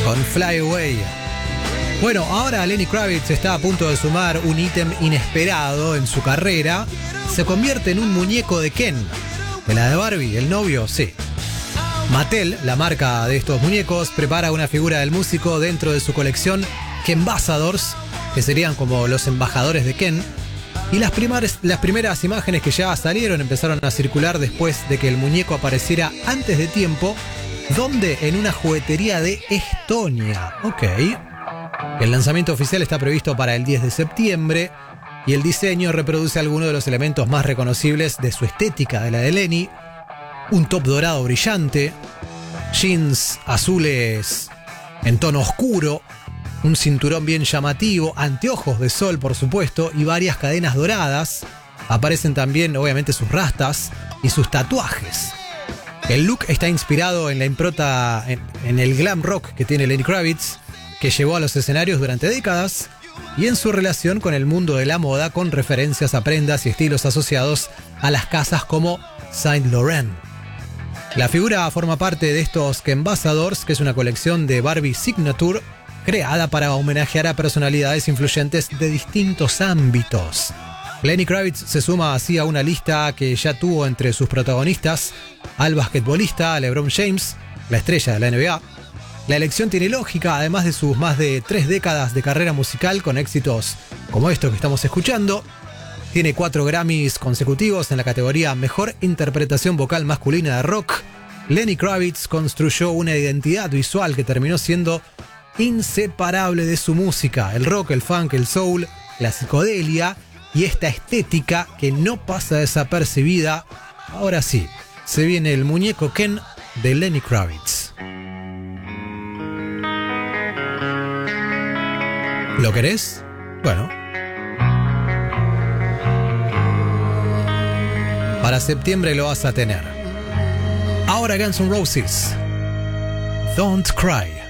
con Fly Away. Bueno, ahora Lenny Kravitz está a punto de sumar un ítem inesperado en su carrera. Se convierte en un muñeco de Ken. ¿De la de Barbie? ¿El novio? Sí. Mattel, la marca de estos muñecos, prepara una figura del músico dentro de su colección Kenbassadors, que serían como los embajadores de Ken. Y las primeras imágenes que ya salieron empezaron a circular después de que el muñeco apareciera antes de tiempo. ¿Dónde? En una juguetería de Estonia. Ok. El lanzamiento oficial está previsto para el 10 de septiembre y el diseño reproduce algunos de los elementos más reconocibles de su estética, de la de Lenny. Un top dorado brillante, jeans azules en tono oscuro, un cinturón bien llamativo, anteojos de sol por supuesto y varias cadenas doradas. Aparecen también obviamente sus rastas y sus tatuajes. El look está inspirado en la impronta, en el glam rock que tiene Lenny Kravitz, que llevó a los escenarios durante décadas, y en su relación con el mundo de la moda, con referencias a prendas y estilos asociados a las casas como Saint Laurent. La figura forma parte de estos Kenbassadors, que es una colección de Barbie Signature creada para homenajear a personalidades influyentes de distintos ámbitos. Lenny Kravitz se suma así a una lista que ya tuvo entre sus protagonistas al basquetbolista LeBron James, la estrella de la NBA. La elección tiene lógica, además de sus más de 3 décadas de carrera musical con éxitos como esto que estamos escuchando. Tiene 4 Grammys consecutivos en la categoría Mejor Interpretación Vocal Masculina de Rock. Lenny Kravitz construyó una identidad visual que terminó siendo inseparable de su música. El rock, el funk, el soul, la psicodelia y esta estética que no pasa desapercibida. Ahora sí, se viene el muñeco Ken de Lenny Kravitz. ¿Lo querés? Bueno. Para septiembre lo vas a tener. Ahora Guns N' Roses. Don't Cry.